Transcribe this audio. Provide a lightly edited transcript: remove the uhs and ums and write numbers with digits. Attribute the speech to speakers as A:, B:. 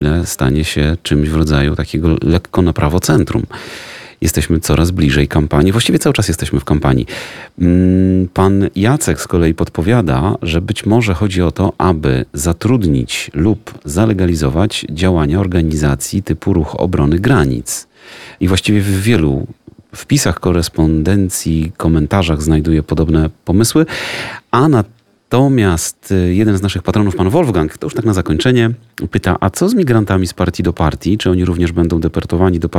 A: stanie się czymś w rodzaju takiego lekko na prawo centrum. Jesteśmy coraz bliżej kampanii. Właściwie cały czas jesteśmy w kampanii. Pan Jacek z kolei podpowiada, że być może chodzi o to, aby zatrudnić lub zalegalizować działania organizacji typu Ruch Obrony Granic. I właściwie w wielu wpisach korespondencji, komentarzach znajduję podobne pomysły, a natomiast jeden z naszych patronów, pan Wolfgang, to już tak na zakończenie, pyta, a co z migrantami z partii do partii? Czy oni również będą deportowani do partii